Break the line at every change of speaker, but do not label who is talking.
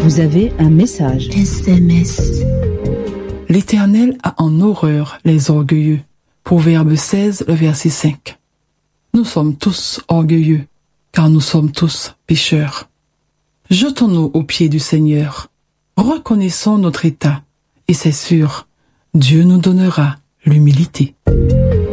Vous avez un message.
SMS.
L'Éternel a en horreur les orgueilleux. Proverbe 16, le verset 5. Nous sommes tous orgueilleux, car nous sommes tous pécheurs. Jetons-nous aux pieds du Seigneur. Reconnaissons notre état, et c'est sûr, Dieu nous donnera l'humilité.